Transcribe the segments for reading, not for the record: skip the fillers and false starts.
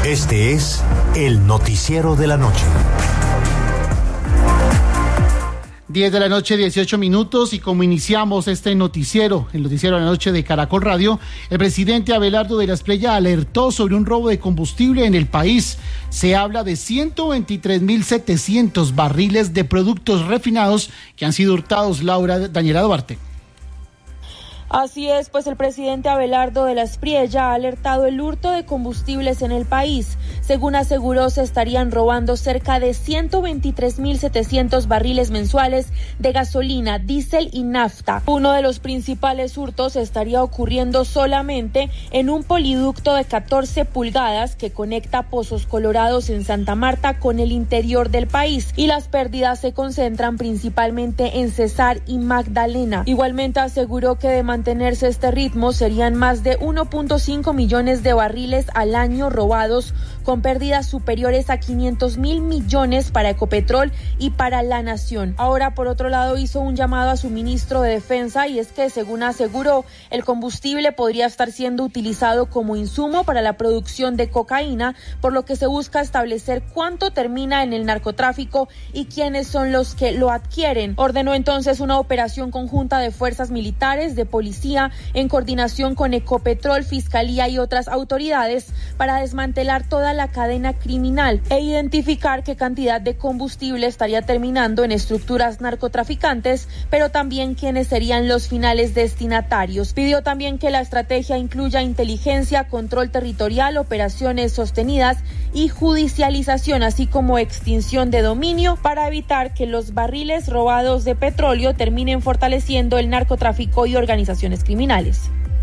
Este es el noticiero de la noche. 10 de la noche, 18 minutos, y como iniciamos este noticiero, el noticiero de la noche de Caracol Radio, el presidente Abelardo de la Espriella alertó sobre un robo de combustible en el país. Se habla de 123.700 barriles de productos refinados que han sido hurtados. Daniela Duarte. Así es, pues el presidente Abelardo de la Espriella ha alertado el hurto de combustibles en el país. Según aseguró, se estarían robando cerca de 123.700 barriles mensuales de gasolina, diésel y nafta. Uno de los principales hurtos estaría ocurriendo solamente en un poliducto de 14 pulgadas que conecta Pozos Colorados en Santa Marta con el interior del país, y las pérdidas se concentran principalmente en Cesar y Magdalena. Igualmente aseguró que de mantenerse este ritmo serían más de 1.5 millones de barriles al año robados, con pérdidas superiores a 500.000 millones para Ecopetrol y para la Nación. Ahora, por otro lado, hizo un llamado a su ministro de Defensa, y es que, según aseguró, el combustible podría estar siendo utilizado como insumo para la producción de cocaína, por lo que se busca establecer cuánto termina en el narcotráfico y quiénes son los que lo adquieren. Ordenó entonces una operación conjunta de fuerzas militares, de policía, en coordinación con Ecopetrol, Fiscalía y otras autoridades, para desmantelar toda la cadena criminal e identificar qué cantidad de combustible estaría terminando en estructuras narcotraficantes, pero también quiénes serían los finales destinatarios. Pidió también que la estrategia incluya inteligencia, control territorial, operaciones sostenidas y judicialización, así como extinción de dominio, para evitar que los barriles robados de petróleo terminen fortaleciendo el narcotráfico y organizaciones criminales.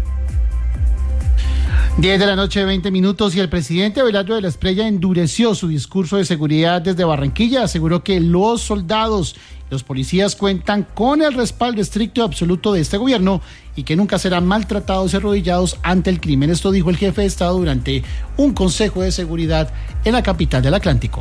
10 de la noche, 20 minutos, y el presidente Abelardo de la Espriella endureció su discurso de seguridad desde Barranquilla. Aseguró que los soldados y los policías cuentan con el respaldo estricto y absoluto de este gobierno y que nunca serán maltratados y arrodillados ante el crimen. Esto dijo el jefe de Estado durante un consejo de seguridad en la capital del Atlántico.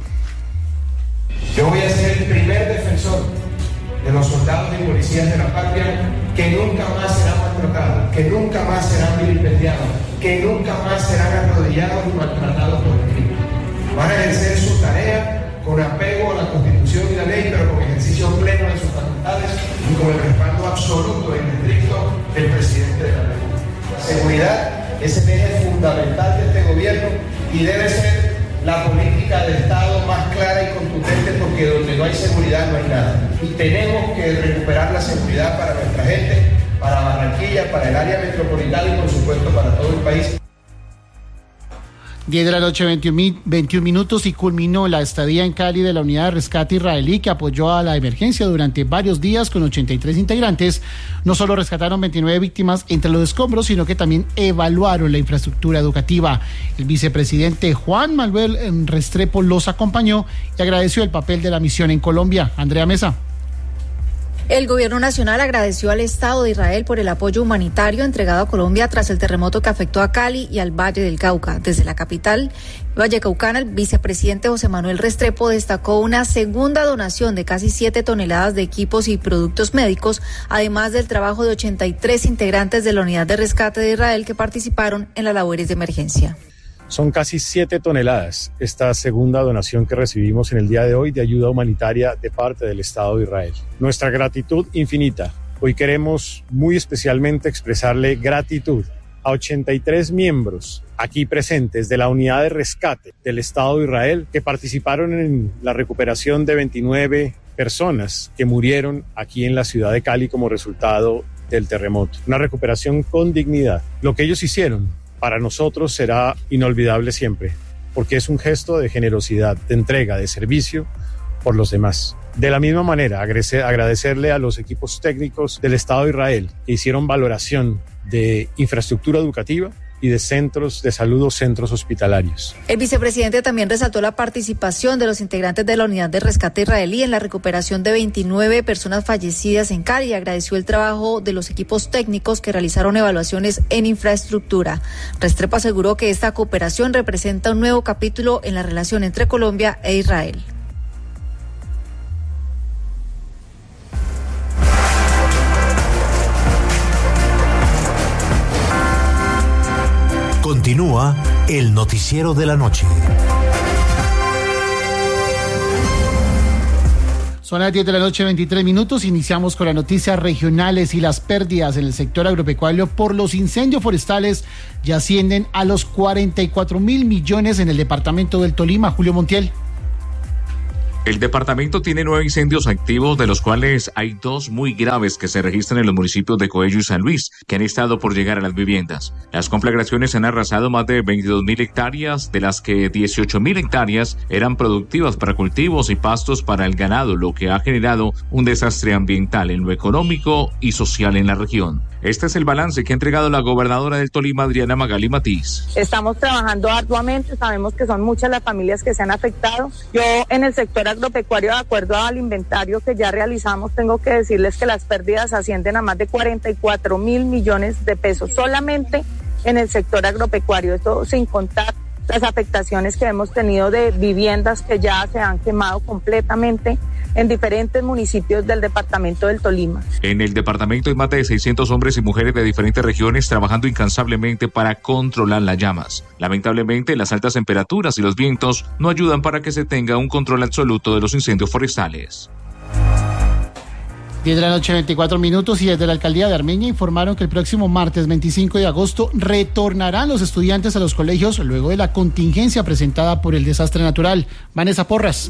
Yo voy a ser el primer defensor de los soldados y policías de la patria que nunca más serán maltratados, que nunca más serán vilipendiados, que nunca más serán arrodillados y maltratados por el crimen. Van a ejercer su tarea con apego a la Constitución y la ley, pero con ejercicio pleno de sus facultades y con el respaldo absoluto y estricto del presidente de la República. La seguridad es el eje fundamental de este gobierno y debe ser la política de Estado más clara y contundente, porque donde no hay seguridad no hay nada. Y tenemos que recuperar la seguridad para nuestra gente, para Barranquilla, para el área metropolitana y por supuesto para todo el país. 10 de la noche, 21 minutos, y culminó la estadía en Cali de la unidad de rescate israelí que apoyó a la emergencia durante varios días con 83 integrantes. No solo rescataron 29 víctimas entre los escombros, sino que también evaluaron la infraestructura educativa. El vicepresidente Juan Manuel Restrepo los acompañó y agradeció el papel de la misión en Colombia. Andrea Mesa. El gobierno nacional agradeció al Estado de Israel por el apoyo humanitario entregado a Colombia tras el terremoto que afectó a Cali y al Valle del Cauca. Desde la capital vallecaucana, el vicepresidente José Manuel Restrepo destacó una segunda donación de casi 7 toneladas de equipos y productos médicos, además del trabajo de 83 integrantes de la unidad de rescate de Israel que participaron en las labores de emergencia. Son casi 7 toneladas esta segunda donación que recibimos en el día de hoy de ayuda humanitaria de parte del Estado de Israel. Nuestra gratitud infinita. Hoy queremos muy especialmente expresarle gratitud a 83 miembros aquí presentes de la unidad de rescate del Estado de Israel que participaron en la recuperación de 29 personas que murieron aquí en la ciudad de Cali como resultado del terremoto. Una recuperación con dignidad. Lo que ellos hicieron para nosotros será inolvidable siempre, porque es un gesto de generosidad, de entrega, de servicio por los demás. De la misma manera, agradecerle a los equipos técnicos del Estado de Israel que hicieron valoración de infraestructura educativa y de centros de salud o centros hospitalarios. El vicepresidente también resaltó la participación de los integrantes de la unidad de rescate israelí en la recuperación de 29 personas fallecidas en Cali y agradeció el trabajo de los equipos técnicos que realizaron evaluaciones en infraestructura. Restrepo aseguró que esta cooperación representa un nuevo capítulo en la relación entre Colombia e Israel. Continúa El noticiero de la noche. Son las 10 de la noche, 23 minutos. Iniciamos con las noticias regionales y las pérdidas en el sector agropecuario por los incendios forestales ya ascienden a los 44.000 millones en el departamento del Tolima. Julio Montiel. El departamento tiene 9 incendios activos, de los cuales hay 2 muy graves que se registran en los municipios de Coello y San Luis, que han estado por llegar a las viviendas. Las conflagraciones han arrasado más de 22.000 hectáreas, de las que 18.000 hectáreas eran productivas para cultivos y pastos para el ganado, lo que ha generado un desastre ambiental en lo económico y social en la región. Este es el balance que ha entregado la gobernadora del Tolima, Adriana Magali Matiz. Estamos trabajando arduamente, sabemos que son muchas las familias que se han afectado. Yo en el sector agropecuario, de acuerdo al inventario que ya realizamos, tengo que decirles que las pérdidas ascienden a más de 44.000 millones de pesos solamente en el sector agropecuario, esto sin contar las afectaciones que hemos tenido de viviendas que ya se han quemado completamente en diferentes municipios del departamento del Tolima. En el departamento hay más de 600 hombres y mujeres de diferentes regiones trabajando incansablemente para controlar las llamas. Lamentablemente, las altas temperaturas y los vientos no ayudan para que se tenga un control absoluto de los incendios forestales. 10 de la noche, 24 minutos, y desde la alcaldía de Armenia informaron que el próximo martes 25 de agosto retornarán los estudiantes a los colegios luego de la contingencia presentada por el desastre natural. Vanessa Porras.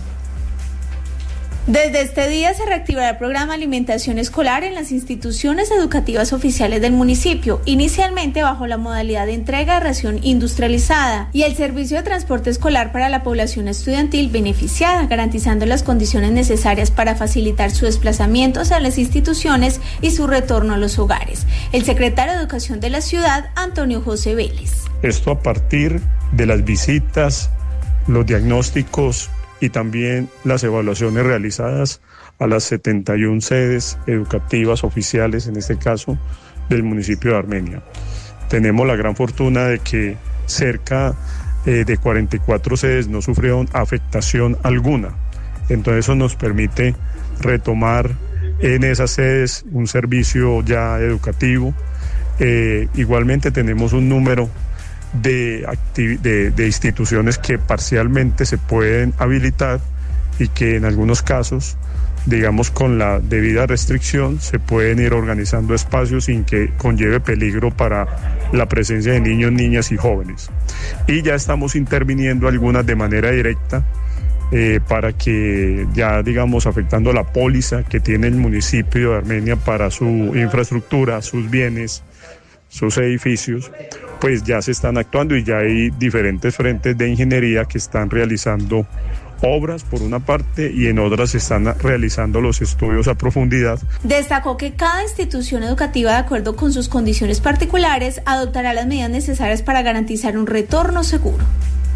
Desde este día se reactivará el programa Alimentación Escolar en las instituciones educativas oficiales del municipio, inicialmente bajo la modalidad de entrega de ración industrializada, y el servicio de transporte escolar para la población estudiantil beneficiada, garantizando las condiciones necesarias para facilitar su desplazamiento hacia las instituciones y su retorno a los hogares. El secretario de Educación de la ciudad, Antonio José Vélez. Esto a partir de las visitas, los diagnósticos y también las evaluaciones realizadas a las 71 sedes educativas oficiales, en este caso, del municipio de Armenia. Tenemos la gran fortuna de que cerca de 44 sedes no sufrieron afectación alguna. Entonces eso nos permite retomar en esas sedes un servicio ya educativo. Igualmente tenemos un número de instituciones que parcialmente se pueden habilitar y que en algunos casos, digamos con la debida restricción, se pueden ir organizando espacios sin que conlleve peligro para la presencia de niños, niñas y jóvenes. Y ya estamos interviniendo algunas de manera directa para que ya, digamos, afectando la póliza que tiene el municipio de Armenia para su infraestructura, sus bienes, sus edificios, pues ya se están actuando y ya hay diferentes frentes de ingeniería que están realizando obras por una parte y en otras se están realizando los estudios a profundidad. Destacó que cada institución educativa, de acuerdo con sus condiciones particulares, adoptará las medidas necesarias para garantizar un retorno seguro.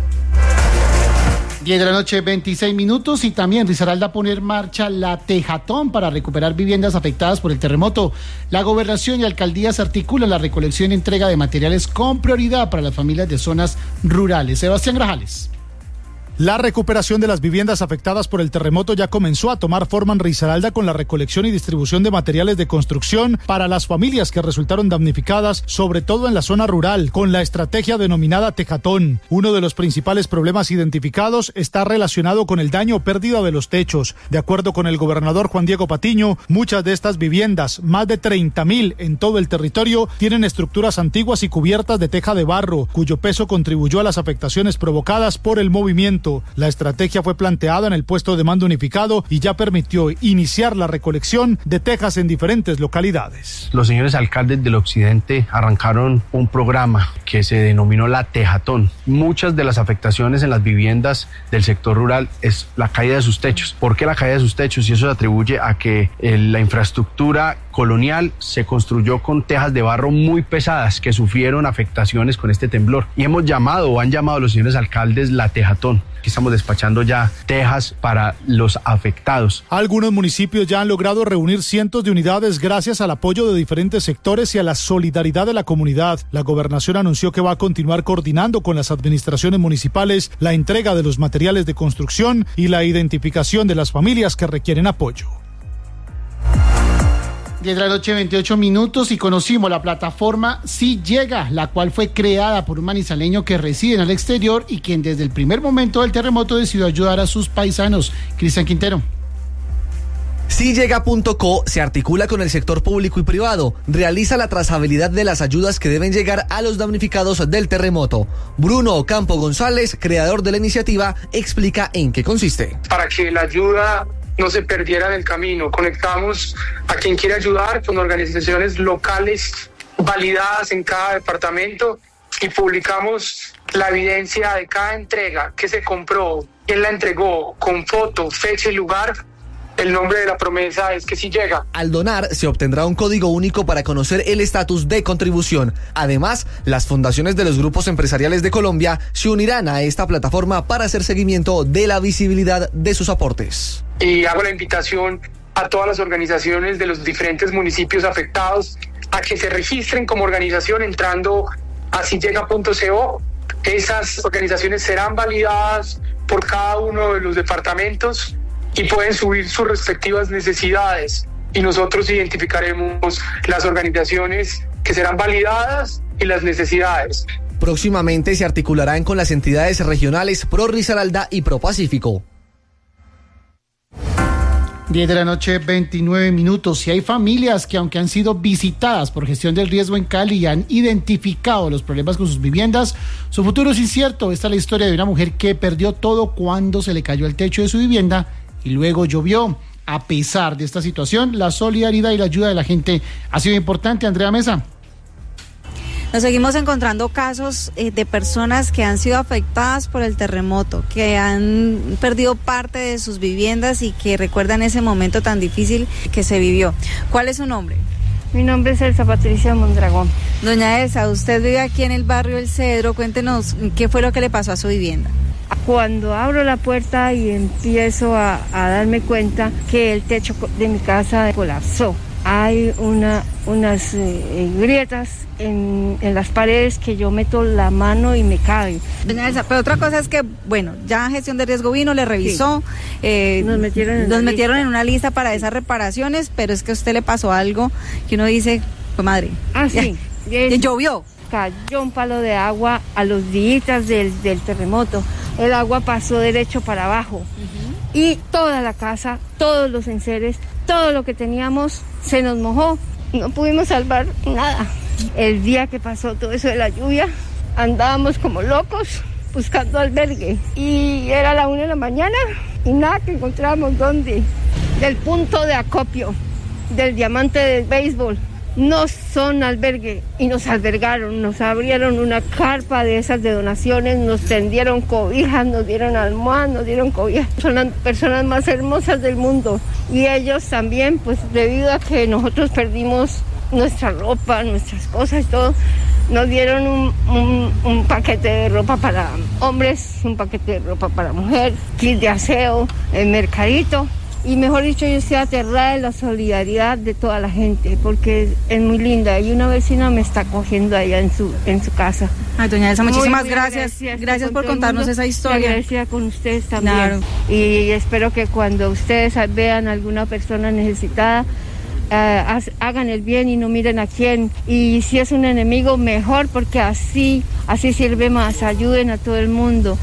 10 de la noche, 26 minutos, y también Risaralda pone en marcha la Tejatón para recuperar viviendas afectadas por el terremoto. La gobernación y alcaldías articulan la recolección y entrega de materiales con prioridad para las familias de zonas rurales. Sebastián Grajales. La recuperación de las viviendas afectadas por el terremoto ya comenzó a tomar forma en Risaralda con la recolección y distribución de materiales de construcción para las familias que resultaron damnificadas, sobre todo en la zona rural, con la estrategia denominada Tejatón. Uno de los principales problemas identificados está relacionado con el daño o pérdida de los techos. De acuerdo con el gobernador Juan Diego Patiño, muchas de estas viviendas, más de 30.000 en todo el territorio, tienen estructuras antiguas y cubiertas de teja de barro, cuyo peso contribuyó a las afectaciones provocadas por el movimiento. La estrategia fue planteada en el puesto de mando unificado y ya permitió iniciar la recolección de tejas en diferentes localidades. Los señores alcaldes del occidente arrancaron un programa que se denominó la Tejatón. Muchas de las afectaciones en las viviendas del sector rural es la caída de sus techos. ¿Por qué la caída de sus techos? Y eso se atribuye a que la infraestructura colonial se construyó con tejas de barro muy pesadas que sufrieron afectaciones con este temblor. Y hemos llamado o han llamado a los señores alcaldes la Tejatón. Estamos despachando ya tejas para los afectados. Algunos municipios ya han logrado reunir cientos de unidades gracias al apoyo de diferentes sectores y a la solidaridad de la comunidad. La gobernación anunció que va a continuar coordinando con las administraciones municipales la entrega de los materiales de construcción y la identificación de las familias que requieren apoyo. 10:28 y conocimos la plataforma Sí Llega, la cual fue creada por un manizaleño que reside en el exterior y quien desde el primer momento del terremoto decidió ayudar a sus paisanos. Cristian Quintero. SiLlega.co se articula con el sector público y privado, realiza la trazabilidad de las ayudas que deben llegar a los damnificados del terremoto. Bruno Ocampo González, creador de la iniciativa, explica en qué consiste. Para que la ayuda no se perdiera en el camino, conectamos a quien quiere ayudar con organizaciones locales validadas en cada departamento y publicamos la evidencia de cada entrega, qué se compró, quién la entregó, con foto, fecha y lugar. El nombre de la promesa es que sí llega. Al donar, se obtendrá un código único para conocer el estatus de contribución. Además, las fundaciones de los grupos empresariales de Colombia se unirán a esta plataforma para hacer seguimiento de la visibilidad de sus aportes. Y hago la invitación a todas las organizaciones de los diferentes municipios afectados a que se registren como organización entrando a sillega.co. Esas organizaciones serán validadas por cada uno de los departamentos y pueden subir sus respectivas necesidades y nosotros identificaremos las organizaciones que serán validadas y las necesidades. Próximamente se articularán con las entidades regionales Pro Risaralda y Pro Pacífico. 10:29. Si hay familias que, aunque han sido visitadas por gestión del riesgo en Cali y han identificado los problemas con sus viviendas, su futuro es incierto. Esta es la historia de una mujer que perdió todo cuando se le cayó el techo de su vivienda y luego llovió. A pesar de esta situación, la solidaridad y la ayuda de la gente ha sido importante. Andrea Mesa. Nos seguimos encontrando casos de personas que han sido afectadas por el terremoto, que han perdido parte de sus viviendas y que recuerdan ese momento tan difícil que se vivió. ¿Cuál es su nombre? Mi nombre es Elsa Patricia Mondragón. Doña Elsa, usted vive aquí en el barrio El Cedro. Cuéntenos qué fue lo que le pasó a su vivienda. Cuando abro la puerta y empiezo a darme cuenta que el techo de mi casa colapsó. Hay unas grietas en las paredes que yo meto la mano y me cae. Doña Elsa, pero otra cosa es que, bueno, ya gestión de riesgo vino, le revisó, sí. Nos metieron en una lista para esas reparaciones, pero es que a usted le pasó algo que uno dice, pues madre. Ah, sí. Llovió. Cayó un palo de agua a los días del terremoto. El agua pasó derecho para abajo. Y toda la casa, todos los enseres, todo lo que teníamos se nos mojó. No pudimos salvar nada. El día que pasó todo eso de la lluvia, andábamos como locos buscando albergue. Y era la 1 de la mañana y nada que encontrábamos dónde. Del punto de acopio, del diamante del béisbol. No son albergue y nos albergaron, nos abrieron una carpa de esas de donaciones, nos tendieron cobijas, nos dieron almohadas, nos dieron cobijas. Son las personas más hermosas del mundo y ellos también, pues debido a que nosotros perdimos nuestra ropa, nuestras cosas y todo, nos dieron un paquete de ropa para hombres, un paquete de ropa para mujer, kit de aseo, el mercadito. Y mejor dicho, yo estoy aterrada de la solidaridad de toda la gente, porque es muy linda. Y una vecina me está acogiendo allá en su casa. Ay, doña Elsa, muchísimas gracias. Gracias por contarnos esa historia. Agradecida con ustedes también. Claro. Y espero que cuando ustedes vean a alguna persona necesitada, hagan el bien y no miren a quién. Y si es un enemigo, mejor, porque así sirve más. Ayuden a todo el mundo.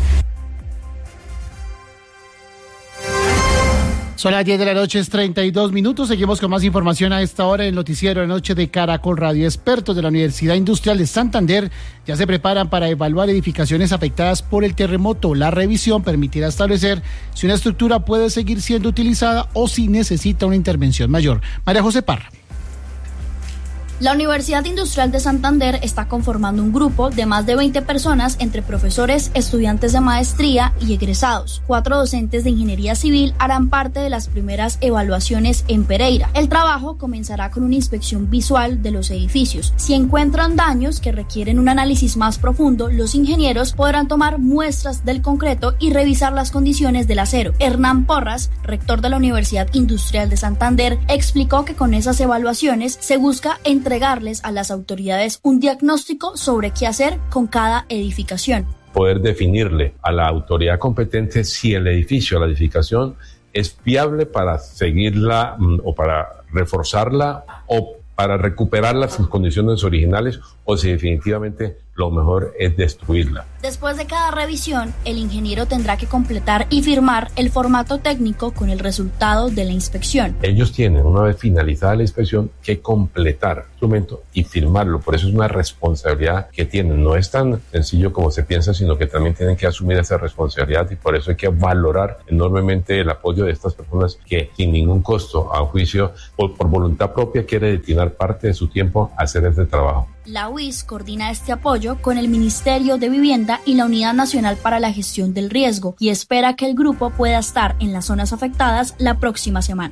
Son las 10:32. Seguimos con más información a esta hora en el noticiero de noche de Caracol Radio. Expertos de la Universidad Industrial de Santander ya se preparan para evaluar edificaciones afectadas por el terremoto. La revisión permitirá establecer si una estructura puede seguir siendo utilizada o si necesita una intervención mayor. María José Parra. La Universidad Industrial de Santander está conformando un grupo de más de 20 personas entre profesores, estudiantes de maestría y egresados. 4 docentes de ingeniería civil harán parte de las primeras evaluaciones en Pereira. El trabajo comenzará con una inspección visual de los edificios. Si encuentran daños que requieren un análisis más profundo, los ingenieros podrán tomar muestras del concreto y revisar las condiciones del acero. Hernán Porras, rector de la Universidad Industrial de Santander, explicó que con esas evaluaciones se busca entregarles a las autoridades un diagnóstico sobre qué hacer con cada edificación. Poder definirle a la autoridad competente si el edificio, la edificación, es viable para seguirla o para reforzarla o para recuperarla sus condiciones originales, o si definitivamente lo mejor es destruirla. Después de cada revisión, el ingeniero tendrá que completar y firmar el formato técnico con el resultado de la inspección. Ellos tienen, una vez finalizada la inspección, que completar el instrumento y firmarlo. Por eso es una responsabilidad que tienen. No es tan sencillo como se piensa, sino que también tienen que asumir esa responsabilidad, y por eso hay que valorar enormemente el apoyo de estas personas que sin ningún costo, a juicio, por voluntad propia, quiere destinar parte de su tiempo a hacer este trabajo. La UIS coordina este apoyo con el Ministerio de Vivienda y la Unidad Nacional para la Gestión del Riesgo y espera que el grupo pueda estar en las zonas afectadas la próxima semana.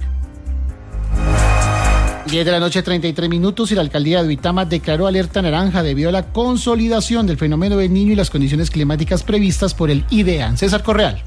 10 de la noche, 33 minutos, y la alcaldía de Duitama declaró alerta naranja debido a la consolidación del fenómeno del Niño y las condiciones climáticas previstas por el IDEAN. César Correal.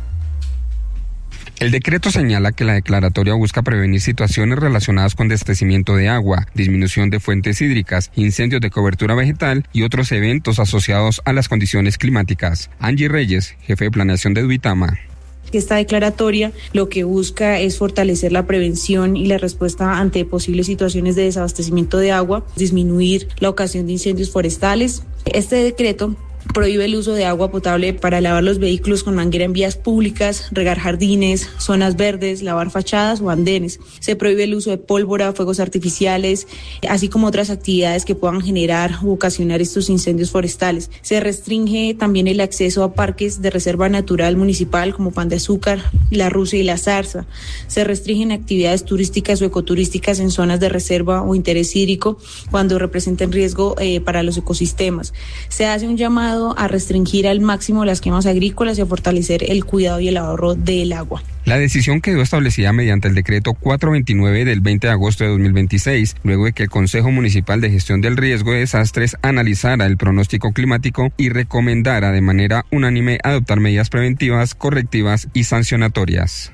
El decreto señala que la declaratoria busca prevenir situaciones relacionadas con desabastecimiento de agua, disminución de fuentes hídricas, incendios de cobertura vegetal y otros eventos asociados a las condiciones climáticas. Angie Reyes, jefe de planeación de Duitama. Esta declaratoria lo que busca es fortalecer la prevención y la respuesta ante posibles situaciones de desabastecimiento de agua, disminuir la ocasión de incendios forestales. Este decreto prohíbe el uso de agua potable para lavar los vehículos con manguera en vías públicas, regar jardines, zonas verdes, lavar fachadas o andenes. Se prohíbe el uso de pólvora, fuegos artificiales, así como otras actividades que puedan generar u ocasionar estos incendios forestales. Se restringe también el acceso a parques de reserva natural municipal como Pan de Azúcar, La Rusia y La Zarza. Se restringen actividades turísticas o ecoturísticas en zonas de reserva o interés hídrico cuando representen riesgo para los ecosistemas. Se hace un llamado a restringir al máximo las quemas agrícolas y a fortalecer el cuidado y el ahorro del agua. La decisión quedó establecida mediante el decreto 429 del 20 de agosto de 2026, luego de que el Consejo Municipal de Gestión del Riesgo de Desastres analizara el pronóstico climático y recomendara de manera unánime adoptar medidas preventivas, correctivas y sancionatorias.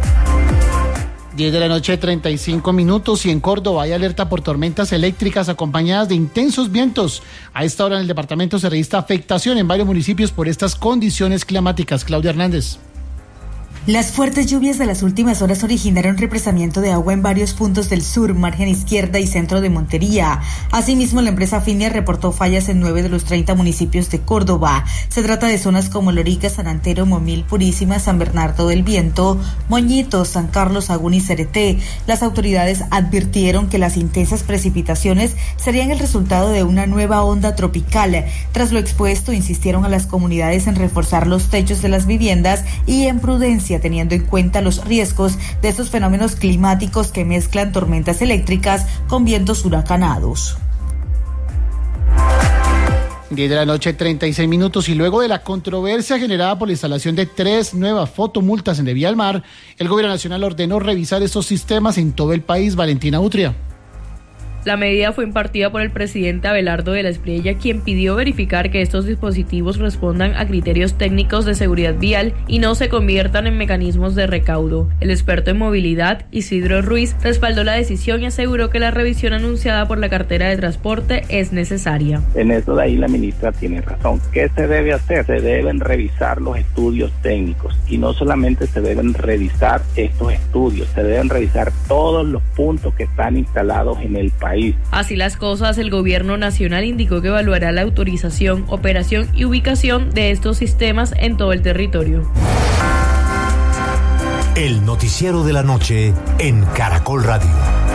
10 de la noche, 35 minutos, y en Córdoba hay alerta por tormentas eléctricas acompañadas de intensos vientos. A esta hora en el departamento se registra afectación en varios municipios por estas condiciones climáticas. Claudia Hernández. Las fuertes lluvias de las últimas horas originaron represamiento de agua en varios puntos del sur, margen izquierda y centro de Montería. Asimismo, la empresa Finia reportó fallas en 9 de los 30 municipios de Córdoba. Se trata de zonas como Lorica, San Antero, Momil, Purísima, San Bernardo del Viento, Moñitos, San Carlos, Sagún y Cereté. Las autoridades advirtieron que las intensas precipitaciones serían el resultado de una nueva onda tropical. Tras lo expuesto, insistieron a las comunidades en reforzar los techos de las viviendas y en prudencia, teniendo en cuenta los riesgos de estos fenómenos climáticos que mezclan tormentas eléctricas con vientos huracanados. 10 de la noche, 36 minutos, y luego de la controversia generada por la instalación de 3 nuevas fotomultas en Vía al Mar, el gobierno nacional ordenó revisar estos sistemas en todo el país. Valentina Utria. La medida fue impartida por el presidente Abelardo de la Espriella, quien pidió verificar que estos dispositivos respondan a criterios técnicos de seguridad vial y no se conviertan en mecanismos de recaudo. El experto en movilidad, Isidro Ruiz, respaldó la decisión y aseguró que la revisión anunciada por la cartera de transporte es necesaria. En eso de ahí la ministra tiene razón. ¿Qué se debe hacer? Se deben revisar los estudios técnicos, y no solamente se deben revisar estos estudios, se deben revisar todos los puntos que están instalados en el país. Así las cosas, el gobierno nacional indicó que evaluará la autorización, operación y ubicación de estos sistemas en todo el territorio. El noticiero de la noche en Caracol Radio.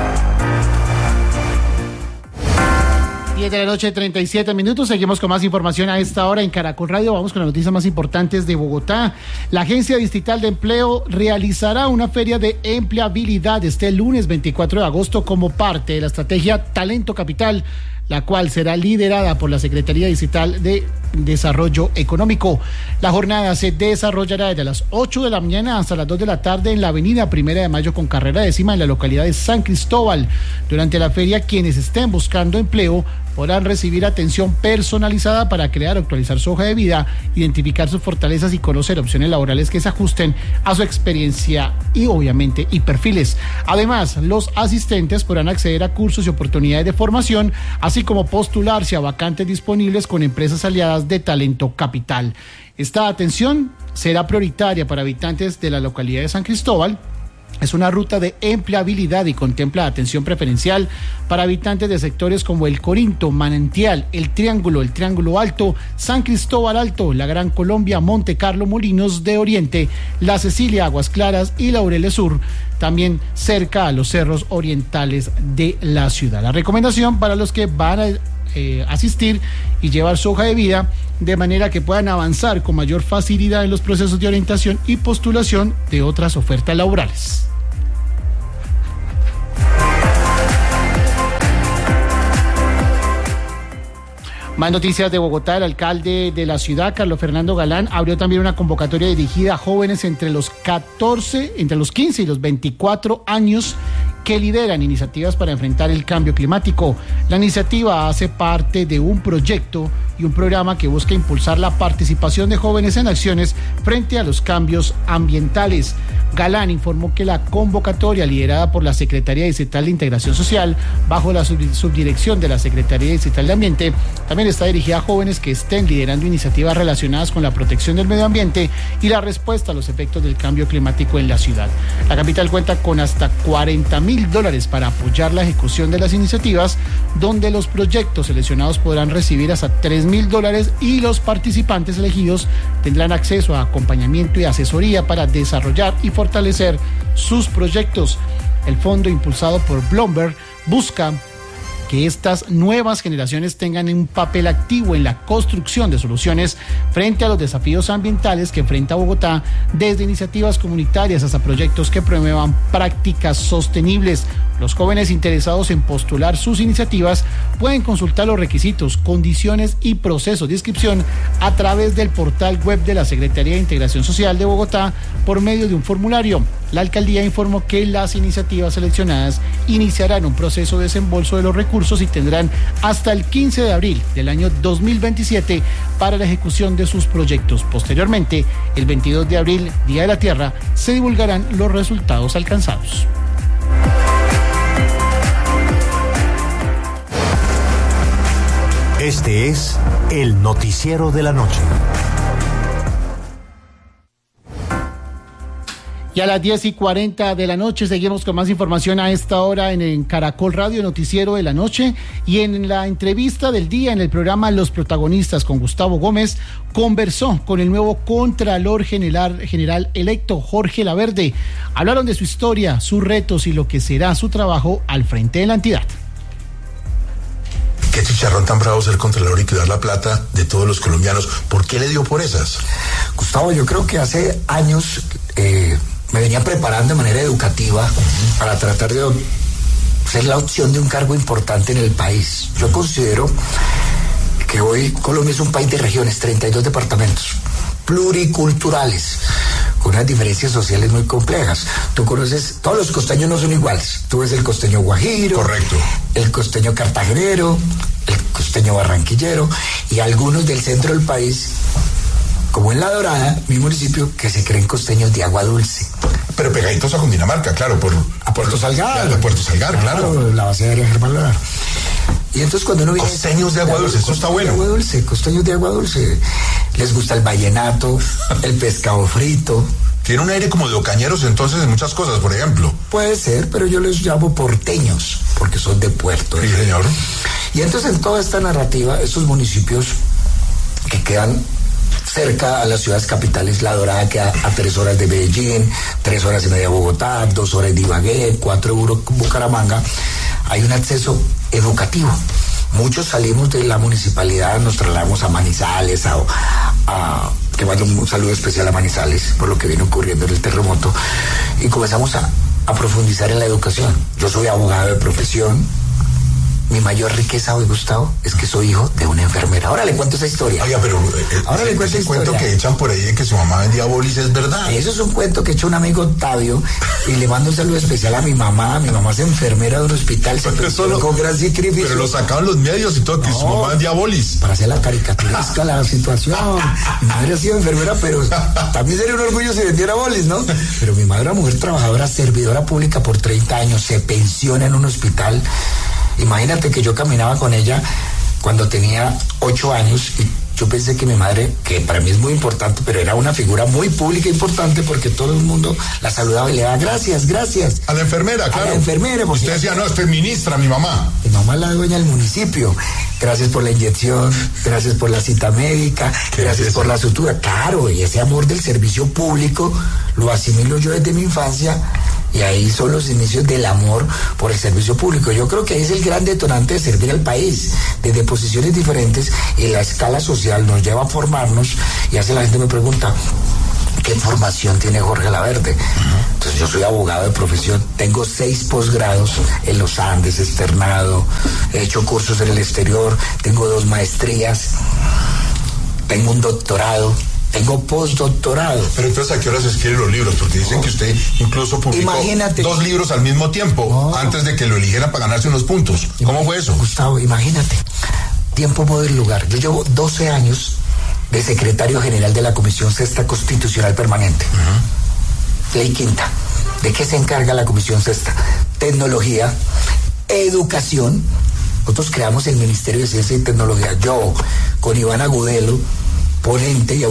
10 de la noche, 37 minutos. Seguimos con más información a esta hora en Caracol Radio. Vamos con las noticias más importantes de Bogotá. La Agencia Distrital de Empleo realizará una feria de empleabilidad este lunes 24 de agosto como parte de la estrategia Talento Capital, la cual será liderada por la Secretaría Distrital de Desarrollo Económico. La jornada se desarrollará desde las 8 de la mañana hasta las 2 de la tarde en la avenida 1 de Mayo con carrera 10ª en la localidad de San Cristóbal. Durante la feria, quienes estén buscando empleo podrán recibir atención personalizada para crear o actualizar su hoja de vida, identificar sus fortalezas y conocer opciones laborales que se ajusten a su experiencia y obviamente y perfiles. Además, los asistentes podrán acceder a cursos y oportunidades de formación, así como postularse a vacantes disponibles con empresas aliadas de Talento Capital. Esta atención será prioritaria para habitantes de la localidad de San Cristóbal, Es una ruta de empleabilidad y contempla atención preferencial para habitantes de sectores como El Corinto, Manantial, El Triángulo Alto, San Cristóbal Alto, La Gran Colombia, Monte Carlo, Molinos de Oriente, La Cecilia, Aguas Claras y Laureles Sur, también cerca a los cerros orientales de la ciudad. La recomendación para los que van a asistir y llevar su hoja de vida, de manera que puedan avanzar con mayor facilidad en los procesos de orientación y postulación de otras ofertas laborales. Más noticias de Bogotá. El alcalde de la ciudad, Carlos Fernando Galán, abrió también una convocatoria dirigida a jóvenes entre los 15 y los 24 años que lideran iniciativas para enfrentar el cambio climático. La iniciativa hace parte de un proyecto y un programa que busca impulsar la participación de jóvenes en acciones frente a los cambios ambientales. Galán informó que la convocatoria, liderada por la Secretaría Distrital de Integración Social, bajo la subdirección de la Secretaría Distrital de Ambiente, también está dirigida a jóvenes que estén liderando iniciativas relacionadas con la protección del medio ambiente y la respuesta a los efectos del cambio climático en la ciudad. La capital cuenta con hasta $40.000 para apoyar la ejecución de las iniciativas, donde los proyectos seleccionados podrán recibir hasta $3.000 y los participantes elegidos tendrán acceso a acompañamiento y asesoría para desarrollar y fortalecer sus proyectos. El fondo, impulsado por Bloomberg, busca que estas nuevas generaciones tengan un papel activo en la construcción de soluciones frente a los desafíos ambientales que enfrenta Bogotá, desde iniciativas comunitarias hasta proyectos que promuevan prácticas sostenibles. Los jóvenes interesados en postular sus iniciativas pueden consultar los requisitos, condiciones y procesos de inscripción a través del portal web de la Secretaría de Integración Social de Bogotá por medio de un formulario. La alcaldía informó que las iniciativas seleccionadas iniciarán un proceso de desembolso de los recursos y tendrán hasta el 15 de abril del año 2027 para la ejecución de sus proyectos. Posteriormente, el 22 de abril, Día de la Tierra, se divulgarán los resultados alcanzados. Este es el noticiero de la noche. Y a las 10:40 de la noche seguimos con más información a esta hora en Caracol Radio, Noticiero de la Noche. Y en la entrevista del día en el programa Los Protagonistas con Gustavo Gómez, conversó con el nuevo Contralor General electo, Jorge Laverde. Hablaron de su historia, sus retos y lo que será su trabajo al frente de la entidad. Qué chicharrón tan bravo ser contralor y cuidar la plata de todos los colombianos. ¿Por qué le dio por esas? Gustavo, yo creo que hace años me venía preparando de manera educativa para tratar de ser la opción de un cargo importante en el país. Yo considero que hoy Colombia es un país de regiones, 32 departamentos pluriculturales, con unas diferencias sociales muy complejas. Tú conoces, todos los costeños no son iguales. Tú ves el costeño guajiro, correcto, el costeño cartagenero, el costeño barranquillero y algunos del centro del país, como en La Dorada, mi municipio, que se creen costeños de agua dulce. Pero pegaditos a Cundinamarca, claro, a Puerto Salgar. A Puerto Salgar, claro. La base aérea Germán Lara. Y entonces cuando uno viene... Costeños de agua dulce, eso está bueno. Costeños de agua dulce. Les gusta el vallenato, el pescado frito. Tiene un aire como de ocañeros entonces en muchas cosas, por ejemplo. Puede ser, pero yo les llamo porteños, porque son de puerto. Sí, señor. Y entonces en toda esta narrativa, estos municipios que quedan cerca a las ciudades capitales, La Dorada queda a 3 horas de Medellín, 3 horas y media de Bogotá, 2 horas de Ibagué, 4 de Bucaramanga, hay un acceso educativo. Muchos salimos de la municipalidad, nos trasladamos a Manizales, que mando un saludo especial a Manizales por lo que viene ocurriendo en el terremoto, y comenzamos a profundizar en la educación. Yo soy abogado de profesión. Mi mayor riqueza hoy, Gustavo, es que soy hijo de una enfermera. Ahora le cuento esa historia. Oiga, pero ahora le cuento ese cuento que echan por ahí de que su mamá vendía bolis, ¿es verdad? Eso es un cuento que echó un amigo Octavio, y le mando un saludo especial a mi mamá. Mi mamá es enfermera de un hospital, se prestó con gran sacrificio. Pero lo sacaban los medios y todo, que su mamá vendía bolis. Para hacer la caricaturesca la situación. Mi madre ha sido enfermera, pero también sería un orgullo si vendiera bolis, ¿no? Pero mi madre era mujer trabajadora, servidora pública por 30 años, se pensiona en un hospital. Imagínate que yo caminaba con ella cuando tenía 8 años y yo pensé que mi madre, que para mí es muy importante, pero era una figura muy pública e importante porque todo el mundo la saludaba y le daba gracias. A la enfermera, claro. A la enfermera. Usted decía, no, esto es ministra, mi mamá. Mi mamá es la dueña del municipio. Gracias por la inyección, gracias por la cita médica, gracias por la sutura. Claro, y ese amor del servicio público lo asimilo yo desde mi infancia. Y ahí son los inicios del amor por el servicio público. Yo creo que ahí es el gran detonante de servir al país, desde posiciones diferentes, y la escala social nos lleva a formarnos, y hace la gente me pregunta, ¿qué formación tiene Jorge Laverde? Entonces yo soy abogado de profesión, tengo 6 posgrados en los Andes, externado, he hecho cursos en el exterior, tengo 2 maestrías, tengo un doctorado, tengo postdoctorado. Pero entonces, ¿a qué horas escribe los libros? Porque dicen que usted incluso publicó 2 libros al mismo tiempo, antes de que lo eligieran para ganarse unos puntos. ¿Cómo fue eso? Gustavo, imagínate. Tiempo, modo y lugar. Yo llevo 12 años de secretario general de la Comisión Sexta Constitucional Permanente. Ley quinta. ¿De qué se encarga la Comisión Sexta? Tecnología, educación. Nosotros creamos el Ministerio de Ciencia y Tecnología. Yo, con Iván Agudelo, ponente y